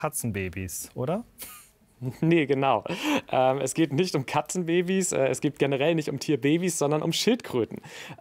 Katzenbabys, oder? Nee, genau. Es geht nicht um Katzenbabys, es geht generell nicht um Tierbabys, sondern um Schildkröten.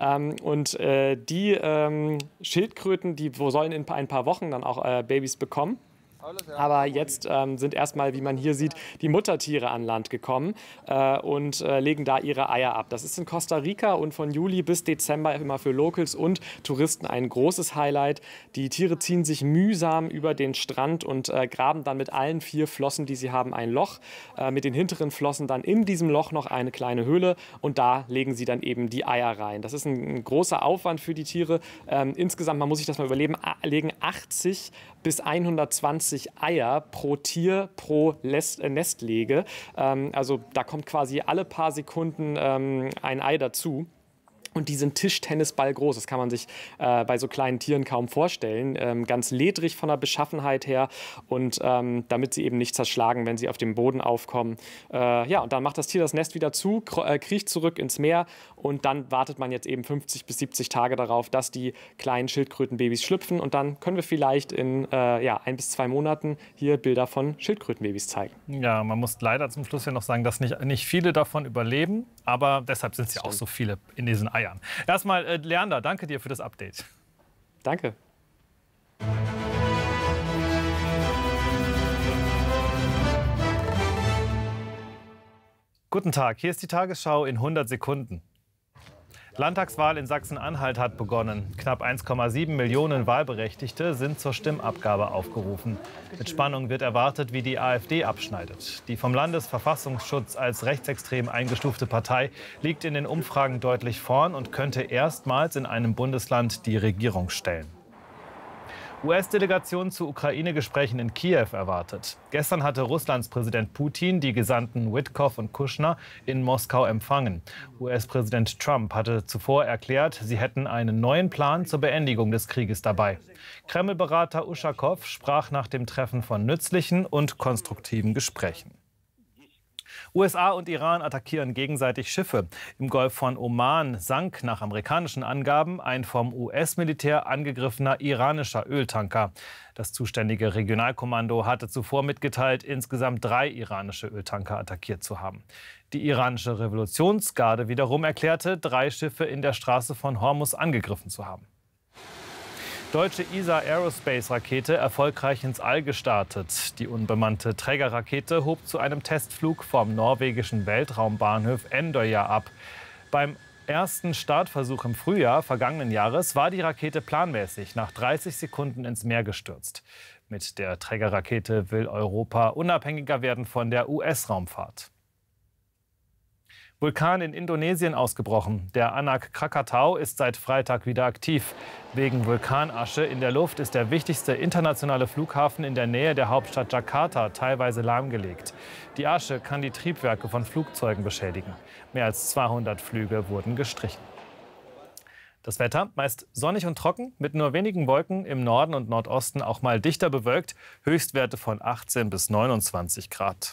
Die Schildkröten, sollen in ein paar Wochen dann auch Babys bekommen. Aber jetzt sind erstmal, wie man hier sieht, die Muttertiere an Land gekommen und legen da ihre Eier ab. Das ist in Costa Rica und von Juli bis Dezember immer für Locals und Touristen ein großes Highlight. Die Tiere ziehen sich mühsam über den Strand und graben dann mit allen 4 Flossen, die sie haben, ein Loch. Mit den hinteren Flossen dann in diesem Loch noch eine kleine Höhle und da legen sie dann eben die Eier rein. Das ist ein großer Aufwand für die Tiere. Insgesamt, man muss sich das mal überlegen, legen 80 bis 120 Eier pro Tier pro Nestlege. Also da kommt quasi alle paar Sekunden ein Ei dazu. Und die sind Tischtennisball groß. Das kann man sich bei so kleinen Tieren kaum vorstellen. Ganz ledrig von der Beschaffenheit her und damit sie eben nicht zerschlagen, wenn sie auf dem Boden aufkommen. Ja, und dann macht das Tier das Nest wieder zu, kriecht zurück ins Meer und dann wartet man jetzt eben 50 bis 70 Tage darauf, dass die kleinen Schildkrötenbabys schlüpfen und dann können wir vielleicht in 1 bis 2 Monaten hier Bilder von Schildkrötenbabys zeigen. Ja, man muss leider zum Schluss ja noch sagen, dass nicht viele davon überleben, aber deshalb sind es ja auch so viele in diesen Eiern. Erstmal, Leander, danke dir für das Update. Danke. Guten Tag, hier ist die Tagesschau in 100 Sekunden. Landtagswahl in Sachsen-Anhalt hat begonnen. Knapp 1,7 Millionen Wahlberechtigte sind zur Stimmabgabe aufgerufen. Mit Spannung wird erwartet, wie die AfD abschneidet. Die vom Landesverfassungsschutz als rechtsextrem eingestufte Partei liegt in den Umfragen deutlich vorn und könnte erstmals in einem Bundesland die Regierung stellen. US-Delegation zu Ukraine-Gesprächen in Kiew erwartet. Gestern hatte Russlands Präsident Putin die Gesandten Witkow und Kushner in Moskau empfangen. US-Präsident Trump hatte zuvor erklärt, sie hätten einen neuen Plan zur Beendigung des Krieges dabei. Kreml-Berater Uschakow sprach nach dem Treffen von nützlichen und konstruktiven Gesprächen. USA und Iran attackieren gegenseitig Schiffe. Im Golf von Oman sank nach amerikanischen Angaben ein vom US-Militär angegriffener iranischer Öltanker. Das zuständige Regionalkommando hatte zuvor mitgeteilt, insgesamt 3 iranische Öltanker attackiert zu haben. Die iranische Revolutionsgarde wiederum erklärte, 3 Schiffe in der Straße von Hormuz angegriffen zu haben. Deutsche ESA Aerospace-Rakete erfolgreich ins All gestartet. Die unbemannte Trägerrakete hob zu einem Testflug vom norwegischen Weltraumbahnhof Andøya ab. Beim ersten Startversuch im Frühjahr vergangenen Jahres war die Rakete planmäßig nach 30 Sekunden ins Meer gestürzt. Mit der Trägerrakete will Europa unabhängiger werden von der US-Raumfahrt. Vulkan in Indonesien ausgebrochen. Der Anak Krakatau ist seit Freitag wieder aktiv. Wegen Vulkanasche in der Luft ist der wichtigste internationale Flughafen in der Nähe der Hauptstadt Jakarta teilweise lahmgelegt. Die Asche kann die Triebwerke von Flugzeugen beschädigen. Mehr als 200 Flüge wurden gestrichen. Das Wetter meist sonnig und trocken, mit nur wenigen Wolken, im Norden und Nordosten auch mal dichter bewölkt. Höchstwerte von 18 bis 29 Grad.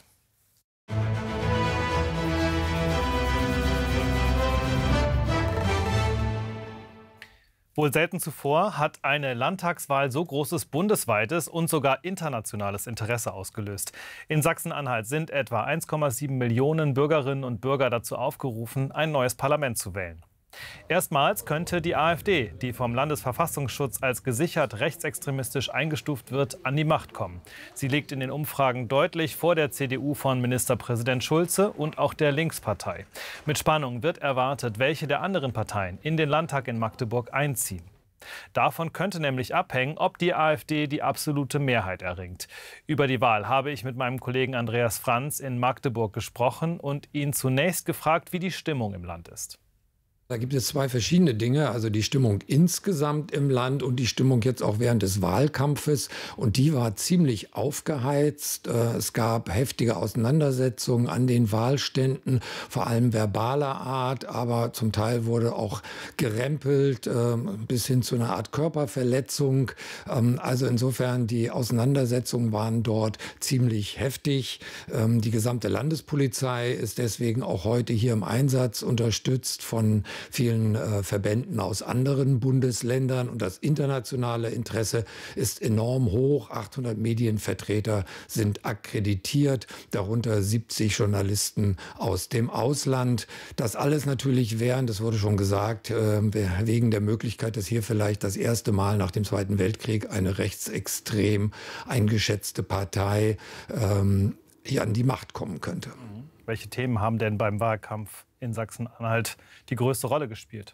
Wohl selten zuvor hat eine Landtagswahl so großes bundesweites und sogar internationales Interesse ausgelöst. In Sachsen-Anhalt sind etwa 1,7 Millionen Bürgerinnen und Bürger dazu aufgerufen, ein neues Parlament zu wählen. Erstmals könnte die AfD, die vom Landesverfassungsschutz als gesichert rechtsextremistisch eingestuft wird, an die Macht kommen. Sie liegt in den Umfragen deutlich vor der CDU von Ministerpräsident Schulze und auch der Linkspartei. Mit Spannung wird erwartet, welche der anderen Parteien in den Landtag in Magdeburg einziehen. Davon könnte nämlich abhängen, ob die AfD die absolute Mehrheit erringt. Über die Wahl habe ich mit meinem Kollegen Andreas Franz in Magdeburg gesprochen und ihn zunächst gefragt, wie die Stimmung im Land ist. Da gibt es 2 verschiedene Dinge, also die Stimmung insgesamt im Land und die Stimmung jetzt auch während des Wahlkampfes. Und die war ziemlich aufgeheizt. Es gab heftige Auseinandersetzungen an den Wahlständen, vor allem verbaler Art, aber zum Teil wurde auch gerempelt bis hin zu einer Art Körperverletzung. Also insofern, die Auseinandersetzungen waren dort ziemlich heftig. Die gesamte Landespolizei ist deswegen auch heute hier im Einsatz, unterstützt von vielen Verbänden aus anderen Bundesländern. Und das internationale Interesse ist enorm hoch. 800 Medienvertreter sind akkreditiert, darunter 70 Journalisten aus dem Ausland. Das alles natürlich während, das wurde schon gesagt, wegen der Möglichkeit, dass hier vielleicht das erste Mal nach dem Zweiten Weltkrieg eine rechtsextrem eingeschätzte Partei hier an die Macht kommen könnte. Welche Themen haben denn beim Wahlkampf in Sachsen-Anhalt die größte Rolle gespielt?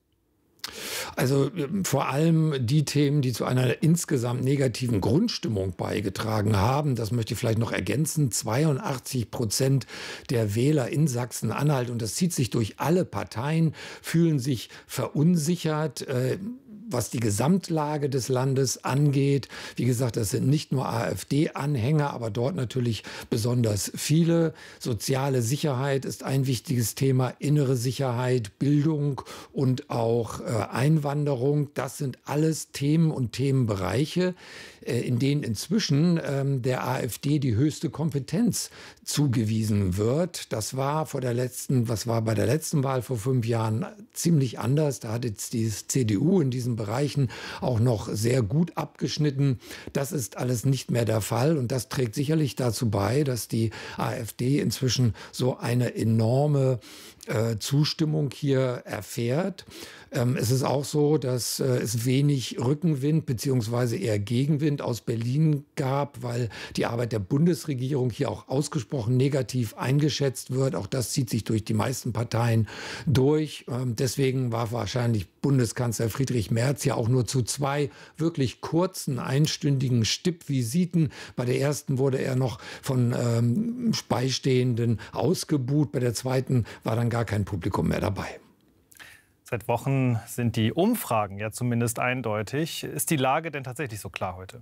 Also vor allem die Themen, die zu einer insgesamt negativen Grundstimmung beigetragen haben. Das möchte ich vielleicht noch ergänzen. 82% der Wähler in Sachsen-Anhalt, und das zieht sich durch alle Parteien, fühlen sich verunsichert, was die Gesamtlage des Landes angeht. Wie gesagt, das sind nicht nur AfD-Anhänger, aber dort natürlich besonders viele. Soziale Sicherheit ist ein wichtiges Thema, innere Sicherheit, Bildung und auch Einwanderung. Das sind alles Themen und Themenbereiche, in denen inzwischen der AfD die höchste Kompetenz zugewiesen wird. Das war bei der letzten Wahl vor 5 Jahren ziemlich anders. Da hat jetzt die CDU in diesen Bereichen auch noch sehr gut abgeschnitten. Das ist alles nicht mehr der Fall und das trägt sicherlich dazu bei, dass die AfD inzwischen so eine enorme Zustimmung hier erfährt. Es ist auch so, dass es wenig Rückenwind bzw. eher Gegenwind aus Berlin gab, weil die Arbeit der Bundesregierung hier auch ausgesprochen negativ eingeschätzt wird. Auch das zieht sich durch die meisten Parteien durch. Deswegen war wahrscheinlich Bundeskanzler Friedrich Merz ja auch nur zu 2 wirklich kurzen, einstündigen Stippvisiten. Bei der ersten wurde er noch von Beistehenden ausgebuht. Bei der zweiten war dann gar kein Publikum mehr dabei. Seit Wochen sind die Umfragen ja zumindest eindeutig. Ist die Lage denn tatsächlich so klar heute?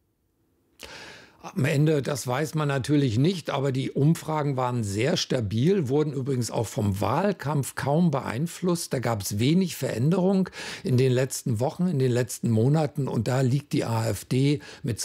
Am Ende, das weiß man natürlich nicht, aber die Umfragen waren sehr stabil, wurden übrigens auch vom Wahlkampf kaum beeinflusst. Da gab es wenig Veränderung in den letzten Wochen, in den letzten Monaten. Und da liegt die AfD mit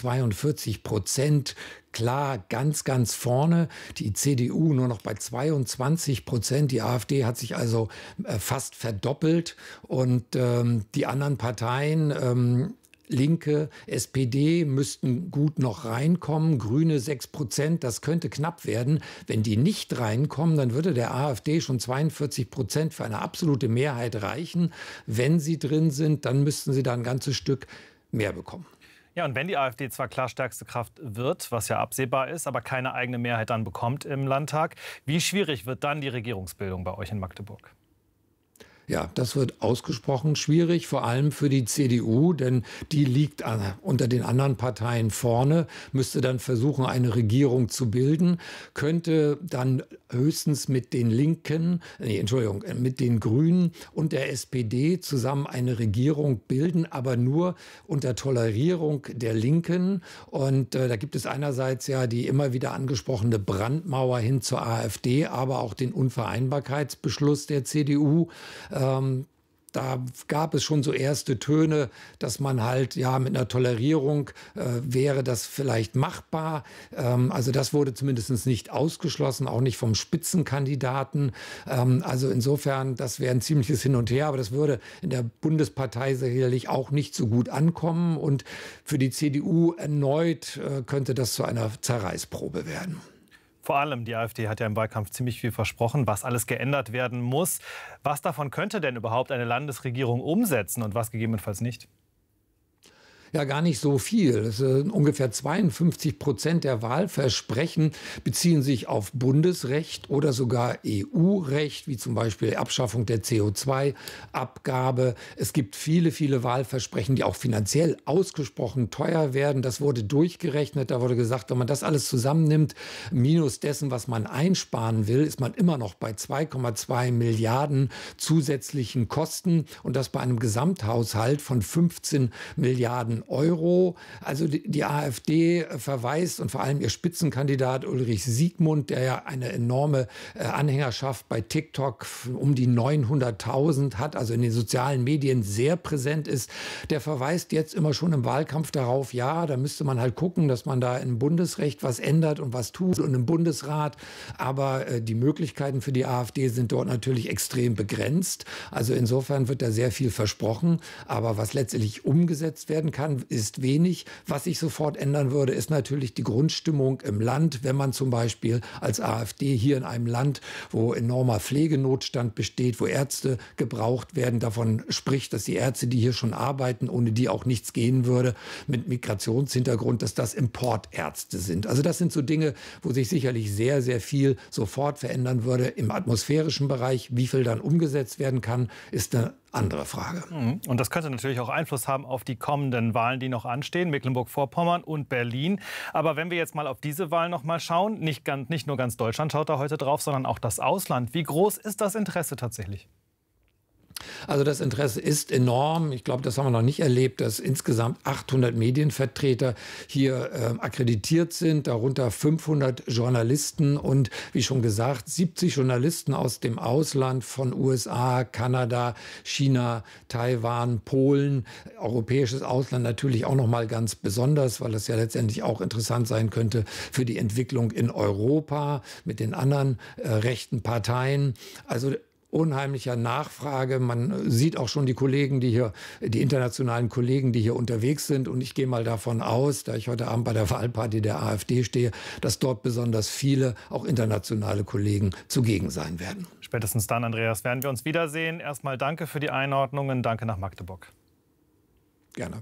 42% klar ganz, ganz vorne. Die CDU nur noch bei 22%. Die AfD hat sich also fast verdoppelt. Und die anderen Parteien, Linke, SPD müssten gut noch reinkommen, Grüne 6%, das könnte knapp werden. Wenn die nicht reinkommen, dann würde der AfD schon 42% für eine absolute Mehrheit reichen. Wenn sie drin sind, dann müssten sie da ein ganzes Stück mehr bekommen. Ja, und wenn die AfD zwar klar stärkste Kraft wird, was ja absehbar ist, aber keine eigene Mehrheit dann bekommt im Landtag, wie schwierig wird dann die Regierungsbildung bei euch in Magdeburg? Ja, das wird ausgesprochen schwierig, vor allem für die CDU, denn die liegt unter den anderen Parteien vorne, müsste dann versuchen, eine Regierung zu bilden, könnte dann höchstens mit den Linken, mit den Grünen und der SPD zusammen eine Regierung bilden, aber nur unter Tolerierung der Linken. Und da gibt es einerseits ja die immer wieder angesprochene Brandmauer hin zur AfD, aber auch den Unvereinbarkeitsbeschluss der CDU. Da gab es schon so erste Töne, dass man halt, ja, mit einer Tolerierung wäre das vielleicht machbar. Also das wurde zumindest nicht ausgeschlossen, auch nicht vom Spitzenkandidaten. Also insofern, das wäre ein ziemliches Hin und Her, aber das würde in der Bundespartei sicherlich auch nicht so gut ankommen. Und für die CDU erneut könnte das zu einer Zerreißprobe werden. Vor allem, die AfD hat ja im Wahlkampf ziemlich viel versprochen, was alles geändert werden muss. Was davon könnte denn überhaupt eine Landesregierung umsetzen und was gegebenenfalls nicht? Ja, gar nicht so viel. Ungefähr 52% der Wahlversprechen beziehen sich auf Bundesrecht oder sogar EU-Recht, wie zum Beispiel Abschaffung der CO2-Abgabe. Es gibt viele, viele Wahlversprechen, die auch finanziell ausgesprochen teuer werden. Das wurde durchgerechnet. Da wurde gesagt, wenn man das alles zusammennimmt, minus dessen, was man einsparen will, ist man immer noch bei 2,2 Milliarden zusätzlichen Kosten. Und das bei einem Gesamthaushalt von 15 Milliarden Euro. Also die AfD verweist und vor allem ihr Spitzenkandidat Ulrich Siegmund, der ja eine enorme Anhängerschaft bei TikTok um die 900.000 hat, also in den sozialen Medien sehr präsent ist, der verweist jetzt immer schon im Wahlkampf darauf, ja, da müsste man halt gucken, dass man da im Bundesrecht was ändert und was tut und im Bundesrat. Aber die Möglichkeiten für die AfD sind dort natürlich extrem begrenzt. Also insofern wird da sehr viel versprochen. Aber was letztendlich umgesetzt werden kann, ist wenig. Was sich sofort ändern würde, ist natürlich die Grundstimmung im Land. Wenn man zum Beispiel als AfD hier in einem Land, wo enormer Pflegenotstand besteht, wo Ärzte gebraucht werden, davon spricht, dass die Ärzte, die hier schon arbeiten, ohne die auch nichts gehen würde, mit Migrationshintergrund, dass das Importärzte sind. Also das sind so Dinge, wo sich sicherlich sehr, sehr viel sofort verändern würde. Im atmosphärischen Bereich, wie viel dann umgesetzt werden kann, ist eine andere Frage. Und das könnte natürlich auch Einfluss haben auf die kommenden Wahlen, die noch anstehen, Mecklenburg-Vorpommern und Berlin. Aber wenn wir jetzt mal auf diese Wahlen noch mal schauen, nicht nur ganz Deutschland schaut da heute drauf, sondern auch das Ausland. Wie groß ist das Interesse tatsächlich? Also das Interesse ist enorm. Ich glaube, das haben wir noch nicht erlebt, dass insgesamt 800 Medienvertreter hier akkreditiert sind, darunter 500 Journalisten und wie schon gesagt, 70 Journalisten aus dem Ausland von USA, Kanada, China, Taiwan, Polen, europäisches Ausland natürlich auch noch mal ganz besonders, weil das ja letztendlich auch interessant sein könnte für die Entwicklung in Europa mit den anderen rechten Parteien. Also unheimlicher Nachfrage. Man sieht auch schon die Kollegen, die internationalen Kollegen, die hier unterwegs sind. Und ich gehe mal davon aus, da ich heute Abend bei der Wahlparty der AfD stehe, dass dort besonders viele, auch internationale Kollegen zugegen sein werden. Spätestens dann, Andreas, werden wir uns wiedersehen. Erstmal danke für die Einordnungen. Danke nach Magdeburg. Gerne.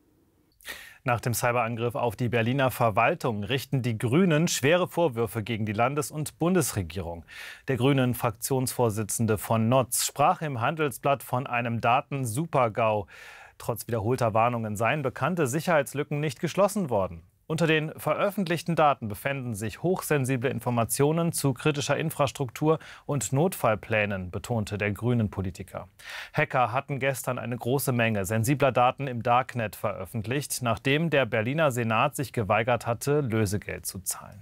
Nach dem Cyberangriff auf die Berliner Verwaltung richten die Grünen schwere Vorwürfe gegen die Landes- und Bundesregierung. Der Grünen-Fraktionsvorsitzende von Notz sprach im Handelsblatt von einem Daten-Super-GAU. Trotz wiederholter Warnungen seien bekannte Sicherheitslücken nicht geschlossen worden. Unter den veröffentlichten Daten befänden sich hochsensible Informationen zu kritischer Infrastruktur und Notfallplänen, betonte der Grünen-Politiker. Hacker hatten gestern eine große Menge sensibler Daten im Darknet veröffentlicht, nachdem der Berliner Senat sich geweigert hatte, Lösegeld zu zahlen.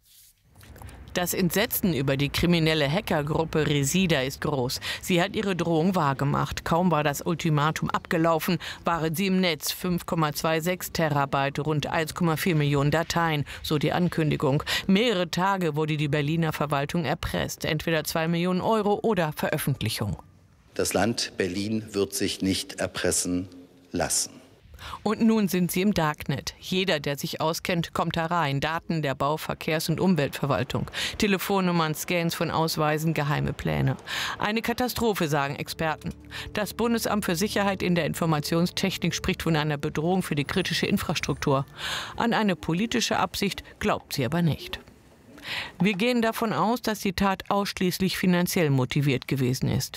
Das Entsetzen über die kriminelle Hackergruppe Resida ist groß. Sie hat ihre Drohung wahrgemacht. Kaum war das Ultimatum abgelaufen, waren sie im Netz. 5,26 Terabyte, rund 1,4 Millionen Dateien, so die Ankündigung. Mehrere Tage wurde die Berliner Verwaltung erpresst. Entweder 2 Millionen Euro oder Veröffentlichung. Das Land Berlin wird sich nicht erpressen lassen. Und nun sind sie im Darknet. Jeder, der sich auskennt, kommt da rein. Daten der Bau-, Verkehrs- und Umweltverwaltung. Telefonnummern, Scans von Ausweisen, geheime Pläne. Eine Katastrophe, sagen Experten. Das Bundesamt für Sicherheit in der Informationstechnik spricht von einer Bedrohung für die kritische Infrastruktur. An eine politische Absicht glaubt sie aber nicht. Wir gehen davon aus, dass die Tat ausschließlich finanziell motiviert gewesen ist.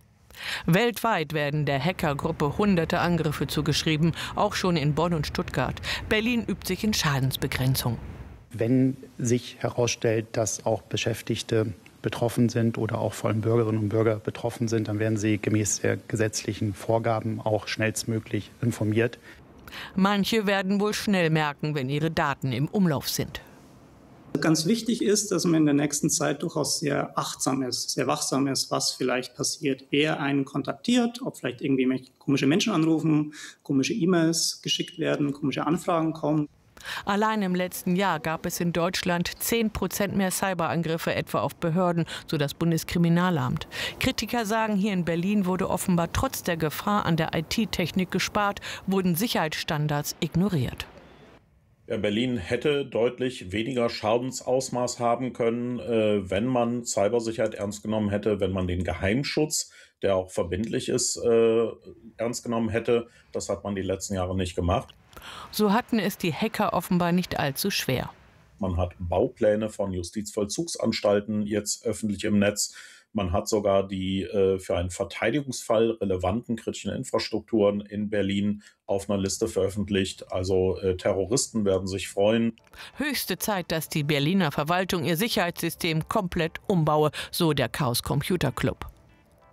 Weltweit werden der Hackergruppe hunderte Angriffe zugeschrieben, auch schon in Bonn und Stuttgart. Berlin übt sich in Schadensbegrenzung. Wenn sich herausstellt, dass auch Beschäftigte betroffen sind oder auch vor allem Bürgerinnen und Bürger betroffen sind, dann werden sie gemäß der gesetzlichen Vorgaben auch schnellstmöglich informiert. Manche werden wohl schnell merken, wenn ihre Daten im Umlauf sind. Ganz wichtig ist, dass man in der nächsten Zeit durchaus sehr achtsam ist, sehr wachsam ist, was vielleicht passiert. Wer einen kontaktiert, ob vielleicht irgendwie komische Menschen anrufen, komische E-Mails geschickt werden, komische Anfragen kommen. Allein im letzten Jahr gab es in Deutschland 10% mehr Cyberangriffe, etwa auf Behörden, so das Bundeskriminalamt. Kritiker sagen, hier in Berlin wurde offenbar trotz der Gefahr an der IT-Technik gespart, wurden Sicherheitsstandards ignoriert. Ja, Berlin hätte deutlich weniger Schadensausmaß haben können, wenn man Cybersicherheit ernst genommen hätte, wenn man den Geheimschutz, der auch verbindlich ist, ernst genommen hätte. Das hat man die letzten Jahre nicht gemacht. So hatten es die Hacker offenbar nicht allzu schwer. Man hat Baupläne von Justizvollzugsanstalten jetzt öffentlich im Netz. Man hat sogar die für einen Verteidigungsfall relevanten kritischen Infrastrukturen in Berlin auf einer Liste veröffentlicht. Also Terroristen werden sich freuen. Höchste Zeit, dass die Berliner Verwaltung ihr Sicherheitssystem komplett umbaue, so der Chaos Computer Club.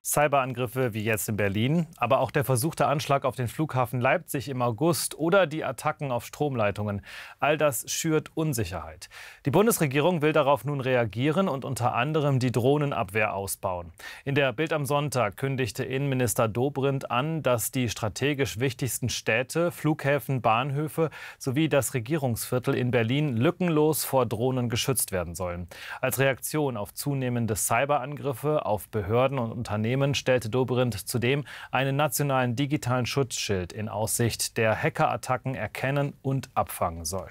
Cyberangriffe wie jetzt in Berlin, aber auch der versuchte Anschlag auf den Flughafen Leipzig im August oder die Attacken auf Stromleitungen. All das schürt Unsicherheit. Die Bundesregierung will darauf nun reagieren und unter anderem die Drohnenabwehr ausbauen. In der Bild am Sonntag kündigte Innenminister Dobrindt an, dass die strategisch wichtigsten Städte, Flughäfen, Bahnhöfe sowie das Regierungsviertel in Berlin lückenlos vor Drohnen geschützt werden sollen. Als Reaktion auf zunehmende Cyberangriffe auf Behörden und Unternehmen stellte Dobrindt zudem einen nationalen digitalen Schutzschild in Aussicht, der Hackerattacken erkennen und abfangen soll.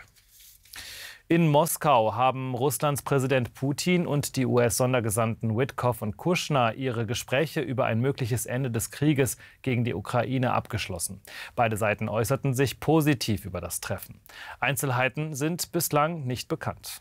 In Moskau haben Russlands Präsident Putin und die US-Sondergesandten Witkoff und Kushner ihre Gespräche über ein mögliches Ende des Krieges gegen die Ukraine abgeschlossen. Beide Seiten äußerten sich positiv über das Treffen. Einzelheiten sind bislang nicht bekannt.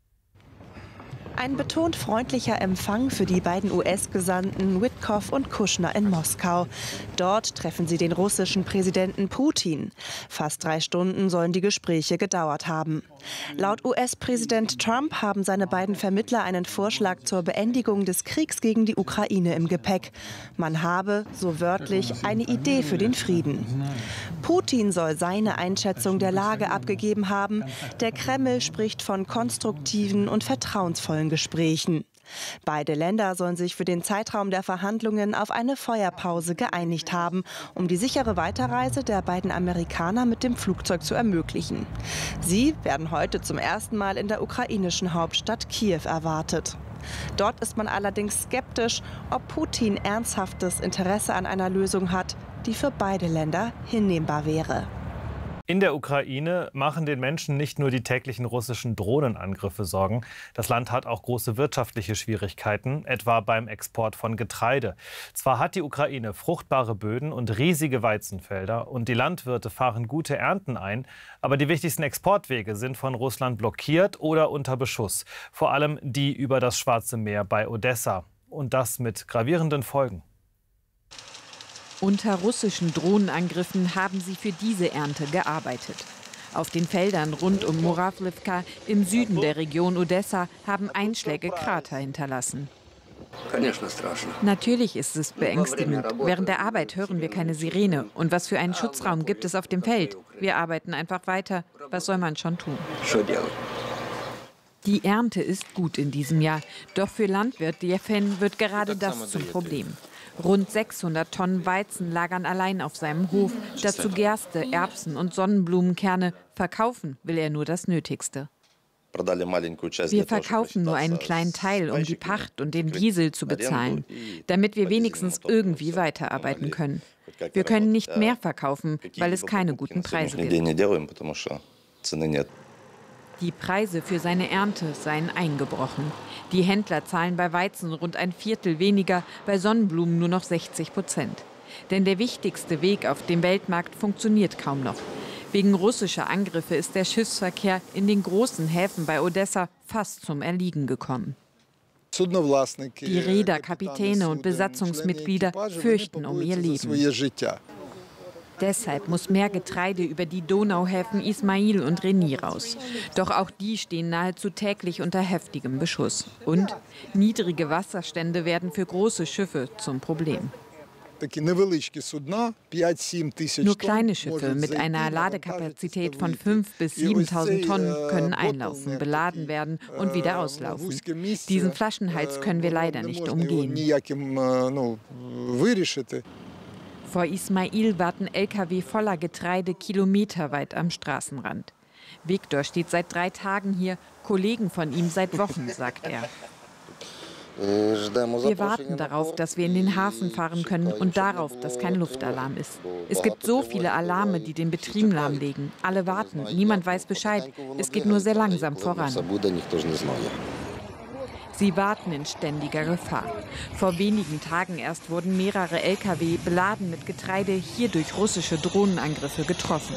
Ein betont freundlicher Empfang für die beiden US-Gesandten Witkoff und Kushner in Moskau. Dort treffen sie den russischen Präsidenten Putin. Fast 3 Stunden sollen die Gespräche gedauert haben. Laut US-Präsident Trump haben seine beiden Vermittler einen Vorschlag zur Beendigung des Kriegs gegen die Ukraine im Gepäck. Man habe, so wörtlich, eine Idee für den Frieden. Putin soll seine Einschätzung der Lage abgegeben haben. Der Kreml spricht von konstruktiven und vertrauensvollen Gesprächen. Beide Länder sollen sich für den Zeitraum der Verhandlungen auf eine Feuerpause geeinigt haben, um die sichere Weiterreise der beiden Amerikaner mit dem Flugzeug zu ermöglichen. Sie werden heute zum ersten Mal in der ukrainischen Hauptstadt Kiew erwartet. Dort ist man allerdings skeptisch, ob Putin ernsthaftes Interesse an einer Lösung hat, die für beide Länder hinnehmbar wäre. In der Ukraine machen den Menschen nicht nur die täglichen russischen Drohnenangriffe Sorgen. Das Land hat auch große wirtschaftliche Schwierigkeiten, etwa beim Export von Getreide. Zwar hat die Ukraine fruchtbare Böden und riesige Weizenfelder und die Landwirte fahren gute Ernten ein, aber die wichtigsten Exportwege sind von Russland blockiert oder unter Beschuss. Vor allem die über das Schwarze Meer bei Odessa. Und das mit gravierenden Folgen. Unter russischen Drohnenangriffen haben sie für diese Ernte gearbeitet. Auf den Feldern rund um Murawlivka im Süden der Region Odessa haben Einschläge Krater hinterlassen. Natürlich ist es beängstigend. Während der Arbeit hören wir keine Sirene. Und was für einen Schutzraum gibt es auf dem Feld? Wir arbeiten einfach weiter. Was soll man schon tun? Die Ernte ist gut in diesem Jahr. Doch für Landwirt Jefen wird gerade das zum Problem. Rund 600 Tonnen Weizen lagern allein auf seinem Hof. Dazu Gerste, Erbsen und Sonnenblumenkerne. Verkaufen will er nur das Nötigste. Wir verkaufen nur einen kleinen Teil, um die Pacht und den Diesel zu bezahlen, damit wir wenigstens irgendwie weiterarbeiten können. Wir können nicht mehr verkaufen, weil es keine guten Preise gibt. Die Preise für seine Ernte seien eingebrochen. Die Händler zahlen bei Weizen rund ein Viertel weniger, bei Sonnenblumen nur noch 60%. Denn der wichtigste Weg auf dem Weltmarkt funktioniert kaum noch. Wegen russischer Angriffe ist der Schiffsverkehr in den großen Häfen bei Odessa fast zum Erliegen gekommen. Die Reeder, Kapitäne und Besatzungsmitglieder fürchten um ihr Leben. Deshalb muss mehr Getreide über die Donauhäfen Ismail und Reni raus. Doch auch die stehen nahezu täglich unter heftigem Beschuss. Und niedrige Wasserstände werden für große Schiffe zum Problem. Nur kleine Schiffe mit einer Ladekapazität von 5.000 bis 7.000 Tonnen können einlaufen, beladen werden und wieder auslaufen. Diesen Flaschenhals können wir leider nicht umgehen. Vor Ismail warten Lkw voller Getreide kilometerweit am Straßenrand. Viktor steht seit 3 Tagen hier, Kollegen von ihm seit Wochen, sagt er. Wir warten darauf, dass wir in den Hafen fahren können und darauf, dass kein Luftalarm ist. Es gibt so viele Alarme, die den Betrieb lahmlegen. Alle warten, niemand weiß Bescheid. Es geht nur sehr langsam voran. Sie warten in ständiger Gefahr. Vor wenigen Tagen erst wurden mehrere Lkw beladen mit Getreide hier durch russische Drohnenangriffe getroffen.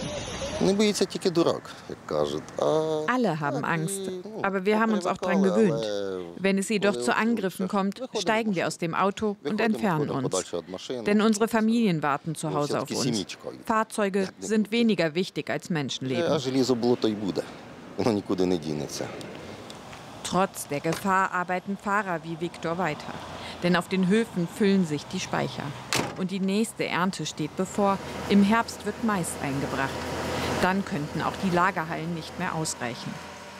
Alle haben Angst, aber wir haben uns auch daran gewöhnt. Wenn es jedoch zu Angriffen kommt, steigen wir aus dem Auto und entfernen uns. Denn unsere Familien warten zu Hause auf uns. Fahrzeuge sind weniger wichtig als Menschenleben. Trotz der Gefahr arbeiten Fahrer wie Viktor weiter. Denn auf den Höfen füllen sich die Speicher. Und die nächste Ernte steht bevor. Im Herbst wird Mais eingebracht. Dann könnten auch die Lagerhallen nicht mehr ausreichen.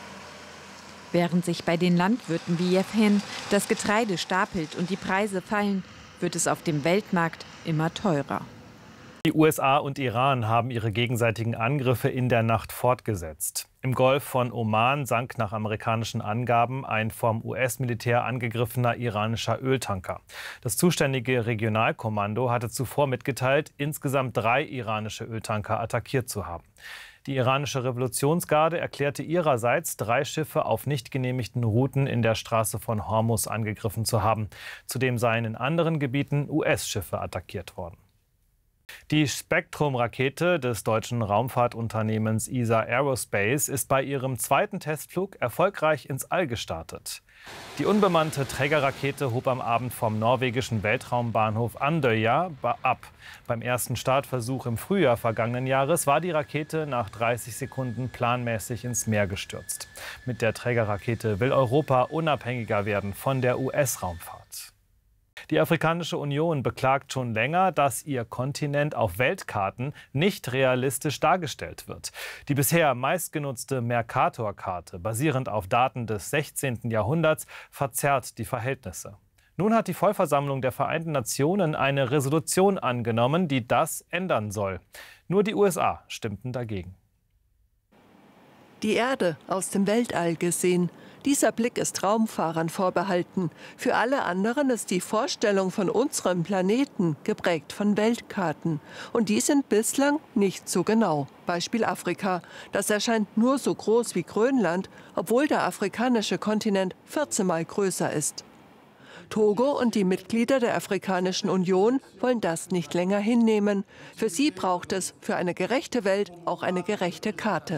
Während sich bei den Landwirten wie Yevhen das Getreide stapelt und die Preise fallen, wird es auf dem Weltmarkt immer teurer. Die USA und Iran haben ihre gegenseitigen Angriffe in der Nacht fortgesetzt. Im Golf von Oman sank nach amerikanischen Angaben ein vom US-Militär angegriffener iranischer Öltanker. Das zuständige Regionalkommando hatte zuvor mitgeteilt, insgesamt 3 iranische Öltanker attackiert zu haben. Die iranische Revolutionsgarde erklärte ihrerseits, 3 Schiffe auf nicht genehmigten Routen in der Straße von Hormuz angegriffen zu haben. Zudem seien in anderen Gebieten US-Schiffe attackiert worden. Die Spektrum-Rakete des deutschen Raumfahrtunternehmens ESA Aerospace ist bei ihrem 2. Testflug erfolgreich ins All gestartet. Die unbemannte Trägerrakete hob am Abend vom norwegischen Weltraumbahnhof Andøya ab. Beim ersten Startversuch im Frühjahr vergangenen Jahres war die Rakete nach 30 Sekunden planmäßig ins Meer gestürzt. Mit der Trägerrakete will Europa unabhängiger werden von der US-Raumfahrt. Die Afrikanische Union beklagt schon länger, dass ihr Kontinent auf Weltkarten nicht realistisch dargestellt wird. Die bisher meistgenutzte Mercator-Karte, basierend auf Daten des 16. Jahrhunderts, verzerrt die Verhältnisse. Nun hat die Vollversammlung der Vereinten Nationen eine Resolution angenommen, die das ändern soll. Nur die USA stimmten dagegen. Die Erde aus dem Weltall gesehen. Dieser Blick ist Raumfahrern vorbehalten. Für alle anderen ist die Vorstellung von unserem Planeten geprägt von Weltkarten. Und die sind bislang nicht so genau. Beispiel Afrika. Das erscheint nur so groß wie Grönland, obwohl der afrikanische Kontinent 14-mal größer ist. Togo und die Mitglieder der Afrikanischen Union wollen das nicht länger hinnehmen. Für sie braucht es für eine gerechte Welt auch eine gerechte Karte.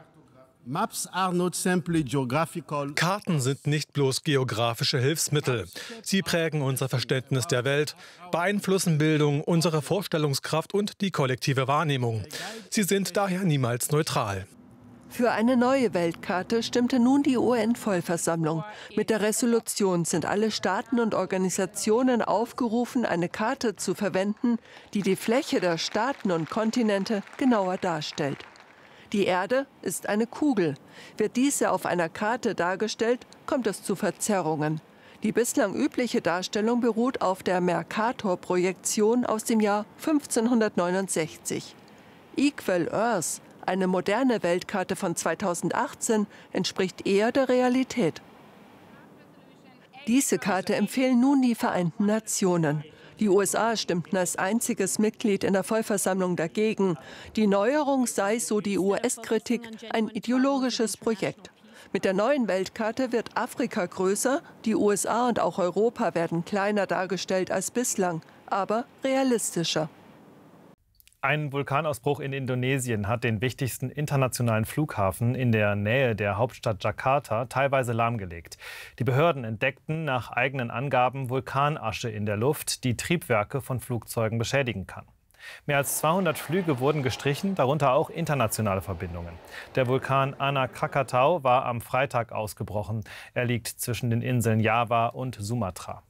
Karten sind nicht bloß geografische Hilfsmittel. Sie prägen unser Verständnis der Welt, beeinflussen Bildung, unsere Vorstellungskraft und die kollektive Wahrnehmung. Sie sind daher niemals neutral. Für eine neue Weltkarte stimmte nun die UN-Vollversammlung. Mit der Resolution sind alle Staaten und Organisationen aufgerufen, eine Karte zu verwenden, die die Fläche der Staaten und Kontinente genauer darstellt. Die Erde ist eine Kugel. Wird diese auf einer Karte dargestellt, kommt es zu Verzerrungen. Die bislang übliche Darstellung beruht auf der Mercator-Projektion aus dem Jahr 1569. Equal Earth, eine moderne Weltkarte von 2018, entspricht eher der Realität. Diese Karte empfehlen nun die Vereinten Nationen. Die USA stimmten als einziges Mitglied in der Vollversammlung dagegen. Die Neuerung sei, so die US-Kritik, ein ideologisches Projekt. Mit der neuen Weltkarte wird Afrika größer, die USA und auch Europa werden kleiner dargestellt als bislang, aber realistischer. Ein Vulkanausbruch in Indonesien hat den wichtigsten internationalen Flughafen in der Nähe der Hauptstadt Jakarta teilweise lahmgelegt. Die Behörden entdeckten nach eigenen Angaben Vulkanasche in der Luft, die Triebwerke von Flugzeugen beschädigen kann. Mehr als 200 Flüge wurden gestrichen, darunter auch internationale Verbindungen. Der Vulkan Anak Krakatau war am Freitag ausgebrochen. Er liegt zwischen den Inseln Java und Sumatra.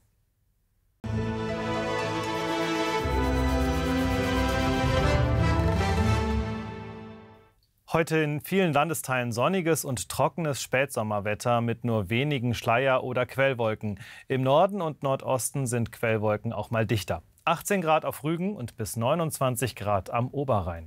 Heute in vielen Landesteilen sonniges und trockenes Spätsommerwetter mit nur wenigen Schleier- oder Quellwolken. Im Norden und Nordosten sind Quellwolken auch mal dichter. 18 Grad auf Rügen und bis 29 Grad am Oberrhein.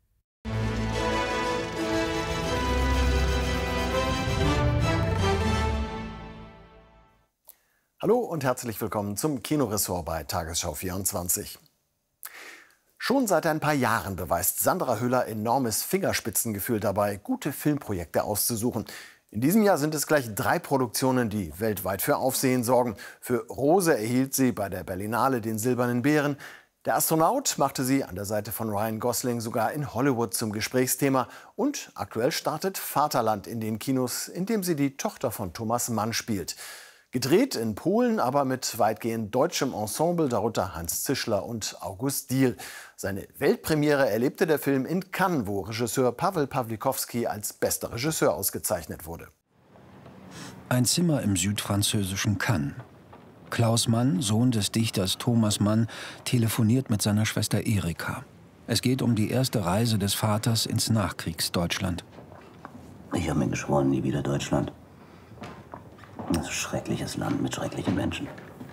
Hallo und herzlich willkommen zum Kinoressort bei Tagesschau 24. Schon seit ein paar Jahren beweist Sandra Hüller enormes Fingerspitzengefühl dabei, gute Filmprojekte auszusuchen. In diesem Jahr sind es gleich 3 Produktionen, die weltweit für Aufsehen sorgen. Für Rose erhielt sie bei der Berlinale den Silbernen Bären. Der Astronaut machte sie an der Seite von Ryan Gosling sogar in Hollywood zum Gesprächsthema. Und aktuell startet Vaterland in den Kinos, in dem sie die Tochter von Thomas Mann spielt. Gedreht in Polen, aber mit weitgehend deutschem Ensemble, darunter Hans Zischler und August Diehl. Seine Weltpremiere erlebte der Film in Cannes, wo Regisseur Paweł Pawlikowski als bester Regisseur ausgezeichnet wurde. Ein Zimmer im südfranzösischen Cannes. Klaus Mann, Sohn des Dichters Thomas Mann, telefoniert mit seiner Schwester Erika. Es geht um die erste Reise des Vaters ins Nachkriegsdeutschland. Ich habe mir geschworen, nie wieder Deutschland. Das ist ein schreckliches Land mit schrecklichen Menschen.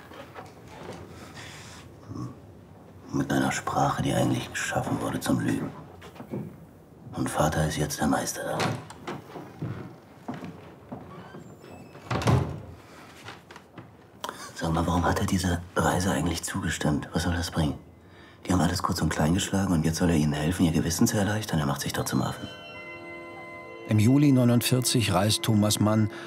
Mit einer Sprache, die eigentlich geschaffen wurde zum Lügen. Und Vater ist jetzt der Meister daran. Sag mal, warum hat er diese Reise eigentlich zugestimmt? Was soll das bringen? Die haben alles kurz und klein geschlagen und jetzt soll er ihnen helfen, ihr Gewissen zu erleichtern? Er macht sich doch zum Affen. Im Juli 1949 reist Thomas Mann